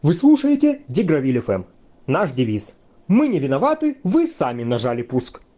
Вы слушаете Дегравиль ФМ. Наш девиз: мы не виноваты, вы сами нажали пуск.